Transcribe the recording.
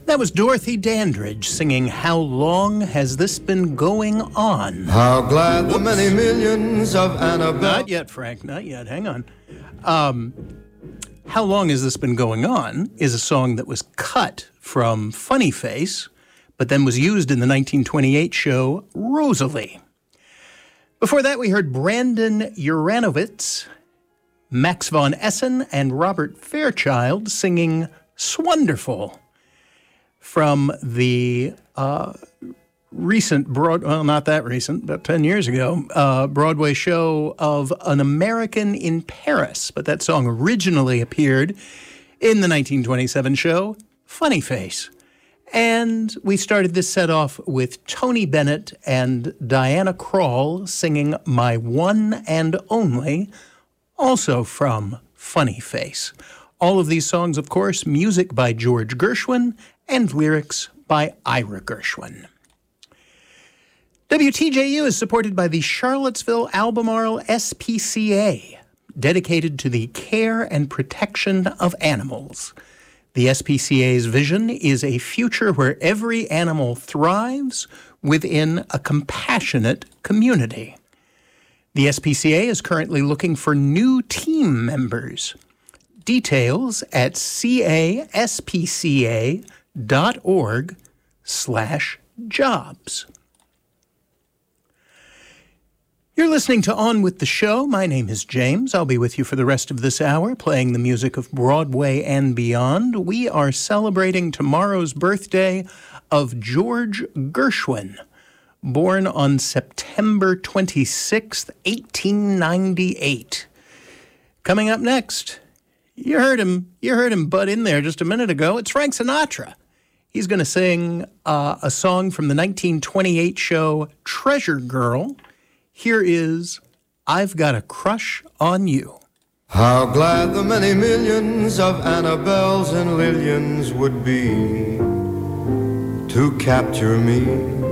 That was Dorothy Dandridge singing How Long Has This Been Going On? How glad the many millions of Annabelle... Not yet, Frank, not yet. Hang on. How Long Has This Been Going On is a song that was cut from Funny Face, but then was used in the 1928 show Rosalie. Before that, we heard Brandon Uranowitz, Max von Essen, and Robert Fairchild singing Swonderful from the recent, not that recent, about 10 years ago, Broadway show of An American in Paris. But that song originally appeared in the 1927 show Funny Face. And we started this set off with Tony Bennett and Diana Krall singing My One and Only, also from Funny Face. All of these songs, of course, music by George Gershwin and lyrics by Ira Gershwin. WTJU is supported by the Charlottesville Albemarle SPCA, dedicated to the care and protection of animals. The SPCA's vision is a future where every animal thrives within a compassionate community. The SPCA is currently looking for new team members. Details at caspca.org/jobs. You're listening to On With the Show. My name is James. I'll be with you for the rest of this hour, playing the music of Broadway and beyond. We are celebrating tomorrow's birthday of George Gershwin, born on September 26th, 1898. Coming up next, you heard him butt in there just a minute ago. It's Frank Sinatra. He's going to sing a song from the 1928 show Treasure Girl. Here is I've Got a Crush on You. How glad the many millions of Annabelles and Lillians would be to capture me.